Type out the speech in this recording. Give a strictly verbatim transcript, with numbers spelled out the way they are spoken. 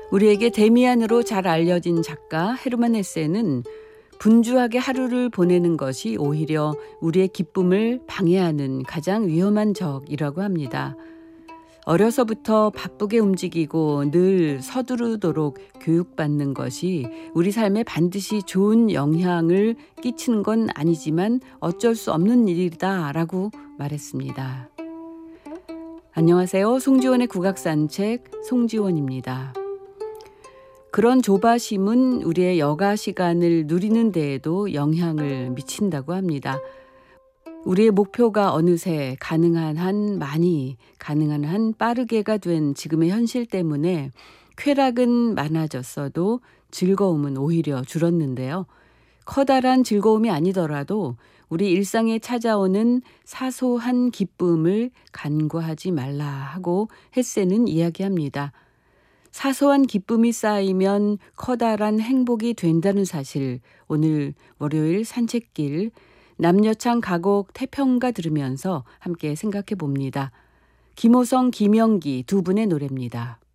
우리에게 데미안으로 잘 알려진 작가 헤르만 헤세는 분주하게 하루를 보내는 것이 오히려 우리의 기쁨을 방해하는 가장 위험한 적이라고 합니다. 어려서부터 바쁘게 움직이고 늘 서두르도록 교육받는 것이 우리 삶에 반드시 좋은 영향을 끼치는 건 아니지만 어쩔 수 없는 일이다라고 말했습니다. 안녕하세요. 송지원의 국악산책 송지원입니다. 그런 조바심은 우리의 여가 시간을 누리는 데에도 영향을 미친다고 합니다. 우리의 목표가 어느새 가능한 한 많이, 가능한 한 빠르게가 된 지금의 현실 때문에 쾌락은 많아졌어도 즐거움은 오히려 줄었는데요. 커다란 즐거움이 아니더라도 우리 일상에 찾아오는 사소한 기쁨을 간과하지 말라 하고 헤세는 이야기합니다. 사소한 기쁨이 쌓이면 커다란 행복이 된다는 사실, 오늘 월요일 산책길 남녀창 가곡 태평가 들으면서 함께 생각해 봅니다. 김호성, 김영기 두 분의 노래입니다.